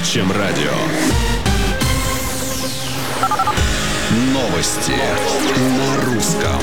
чем радио. Новости на русском.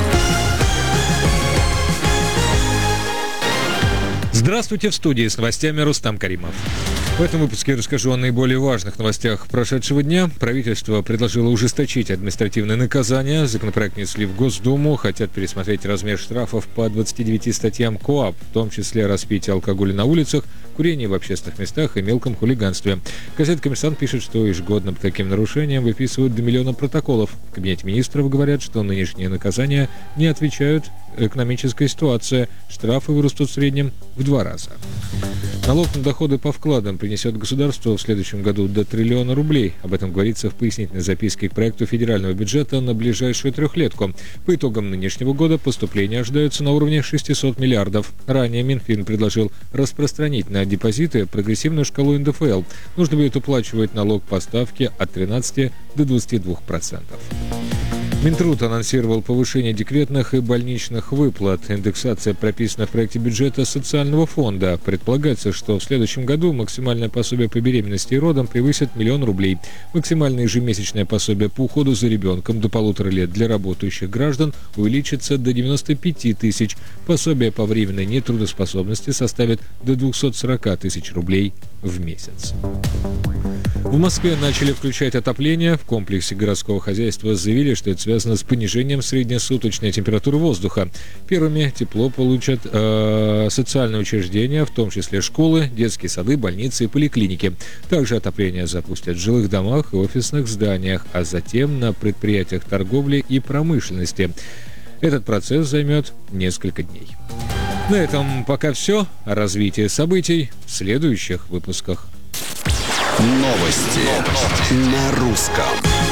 Здравствуйте, в студии с новостями Рустам Каримов. В этом выпуске я расскажу о наиболее важных новостях прошедшего дня. Правительство предложило ужесточить административные наказания. Законопроект внесли в Госдуму. Хотят пересмотреть размер штрафов по 29 статьям КоАП, в том числе распитие алкоголя на улицах, курение в общественных местах и мелком хулиганстве. Газета «Коммерсант» пишет, что ежегодно по таким нарушениям выписывают до миллиона протоколов. В Кабинете министров говорят, что нынешние наказания не отвечают экономической ситуации. Штрафы вырастут в среднем в 2 раза. Налог на доходы по вкладам принесет государству в следующем году до триллиона рублей. Об этом говорится в пояснительной записке к проекту федерального бюджета на ближайшую трехлетку. По итогам нынешнего года поступления ожидаются на уровне 600 миллиардов. Ранее Минфин предложил распространить на депозиты прогрессивную шкалу НДФЛ. Нужно будет уплачивать налог по ставке от 13 до 22%. Минтруд анонсировал повышение декретных и больничных выплат. Индексация прописана в проекте бюджета социального фонда. Предполагается, что в следующем году максимальное пособие по беременности и родам превысит 1 000 000 рублей. Максимальное ежемесячное пособие по уходу за ребенком до 1,5 лет для работающих граждан увеличится до 95 тысяч. Пособие по временной нетрудоспособности составит до 240 тысяч рублей в месяц. В Москве начали включать отопление. В комплексе городского хозяйства заявили, что это связано с понижением среднесуточной температуры воздуха. Первыми тепло получат социальные учреждения, в том числе школы, детские сады, больницы и поликлиники. Также отопление запустят в жилых домах и офисных зданиях, а затем на предприятиях торговли и промышленности. Этот процесс займет несколько дней. На этом пока все. О развитии событий в следующих выпусках. Новости на русском.